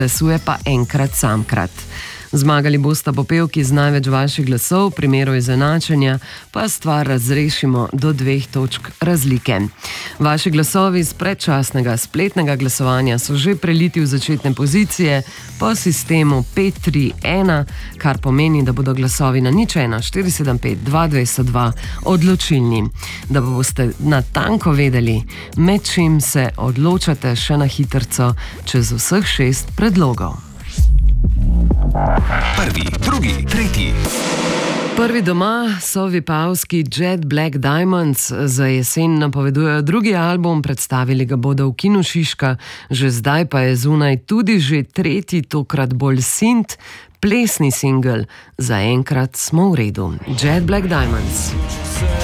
Glasuje pa enkrat samkrat. Zmagali bosta popevki z največ vaših glasov, v primeru izenačenja pa stvar razrešimo do 2 točk razlike. Vaši glasovi iz predčasnega spletnega glasovanja so že preliti v začetne pozicije po sistemu 5-3-1, kar pomeni, da bodo glasovi na 0-1-475-2202 odločilni. Da boste natanko vedeli, med čim se odločate še na hitrco čez vseh 6 predlogov. Prvi, drugi, tretji. Prvi doma so vipavski Jet Black Diamonds. Za jesen napovedujejo drugi album, predstavili ga bodo v Kinu Šiška, že zdaj pa je zunaj tudi že tretji, tokrat bolj synth, plesni singel. Zaenkrat smo v redu. Jet Black Diamonds.